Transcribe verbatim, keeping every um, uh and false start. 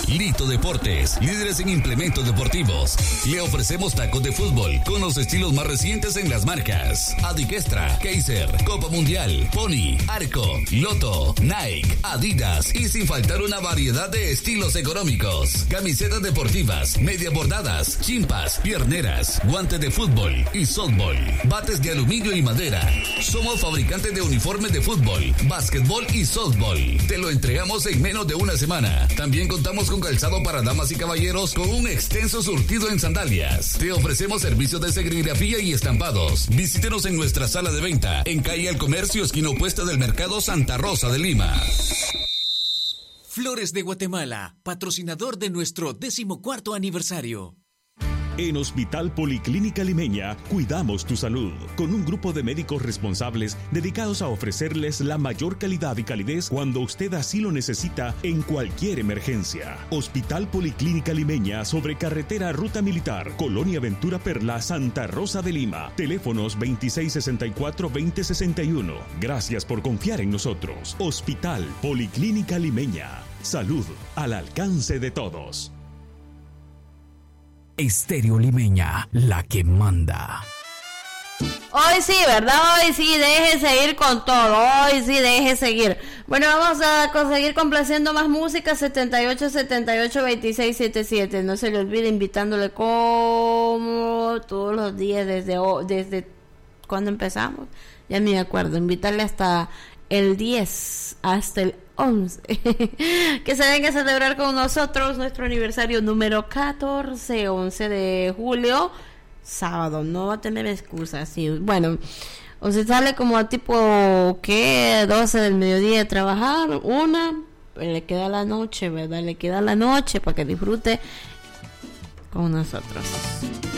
Lito Deportes, líderes en implementos deportivos. Le ofrecemos tacos de fútbol con los estilos más recientes en las marcas Adiquestra, Kaiser, Copa Mundial, Pony, Arco, Loto, Nike, Adidas y sin faltar una variedad de estilos económicos. Camisetas deportivas, media bordadas, chimpas, pierneras, guantes de fútbol y softball, bates de aluminio y madera. Somos fabricantes de uniformes de fútbol, básquetbol y softball. Te lo entregamos en menos de una semana. También contamos con calzado para damas y caballeros con un extenso surtido en sandalias. Te ofrecemos servicios de serigrafía y estampados. Visítenos en nuestra sala de venta en calle El Comercio, esquina opuesta del Mercado Santa Rosa de Lima. Flores de Guatemala, patrocinador de nuestro decimocuarto aniversario. En Hospital Policlínica Limeña, cuidamos tu salud, con un grupo de médicos responsables dedicados a ofrecerles la mayor calidad y calidez cuando usted así lo necesita en cualquier emergencia. Hospital Policlínica Limeña, sobre carretera Ruta Militar, Colonia Ventura Perla, Santa Rosa de Lima. Teléfonos veintiséis sesenta y cuatro, veinte sesenta y uno. Gracias por confiar en nosotros. Hospital Policlínica Limeña. Salud al alcance de todos. Estéreo Limeña, la que manda. Hoy sí, ¿verdad? Hoy sí, deje seguir con todo. Hoy sí, deje seguir. Bueno, vamos a conseguir complaciendo más música. setenta y ocho, setenta y ocho, veintiséis, setenta y siete. No se le olvide invitándole como todos los días desde, desde cuando empezamos. Ya ni me acuerdo. Invitarle hasta el diez, hasta el once. Que se venga a celebrar con nosotros nuestro aniversario número catorce, once de julio, sábado. No va a tener excusas. Sí. Bueno, o se sale como a tipo, ¿qué? doce del mediodía de trabajar, una, pues le queda la noche, ¿verdad? Le queda la noche para que disfrute con nosotros.